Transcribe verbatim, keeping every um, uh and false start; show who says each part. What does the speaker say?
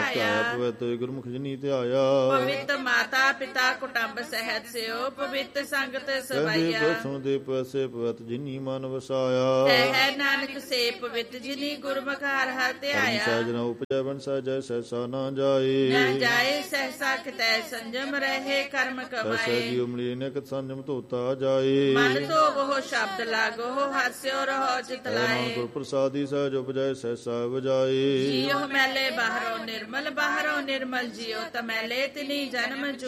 Speaker 1: ਧਿਆਇਆ।
Speaker 2: ਪਵਿੱਤ ਗੁਰਮੁਖ ਜਿਨੀ ਧਿਆਇਆ।
Speaker 1: ਪਵਿੱਤ ਮਾਤਾ ਪਿਤਾ ਕੁਟੰਬ ਸਹਿਤ ਸਿਓ ਪਵਿੱਤ ਸੰਗਤ
Speaker 2: ਕਹਿੰਦੇ
Speaker 1: ਸਭਾਈਆ।
Speaker 2: ਪਵਿੱਤ ਸੁਣਦੇ ਪੈਸੇ ਪਵਿੱਤ ਜਿਨੀ ਮਨ ਵਸਾਇਆ।
Speaker 1: ਹੈ ਨਾਨਕ ਸੇ ਪਵਿੱਤ ਜਿਨੀ ਗੁਰਮੁਖ ਹਰਿ ਹਰਿ ਧਿਆਇਆ।
Speaker 2: ਸਹਿਜ ਨਾ ਉਪਜੈ ਬਨ ਸਹਿਜੈ ਸਹਿਸਾ ਨਾ ਜਾਏ।
Speaker 1: ਨਾ ਜਾਏ ਸਹਿਸਾ ਕਿਤੈ ਸੰਜਮ ਰਹੇ ਕਰਮ
Speaker 2: ਐਸਾ
Speaker 1: ਕਮਾਏ।
Speaker 2: ਜੀ ਉਮਲੀ ਨਿਕਟ ਸੰਜਮ ਧੋਤਾ ਜਾਏ।
Speaker 1: ਮਨ ਤੋ ਬਹੁ ਸ਼ਬਦ ਲਾਗੋ ਹਾਸਿਓ ਰਹੋ ਚਿਤ ਲਾਏ।
Speaker 2: ਗੁਰ ਪ੍ਰਸਾਦੀ ਸਹਿਜ ਉਪਜੈ ਸਹਿਸਾ ਵਜਾਏ।
Speaker 1: ਜੀਉ ਮੈਲੇ ਬਾਹਰੋਂ ਨਿਰਮਲ ਬਾਹਰੋਂ ਨਿਰਮਲ ਜੀਉ ਤਮੈਲੇ ਤਿਨੀ ਜਨਮ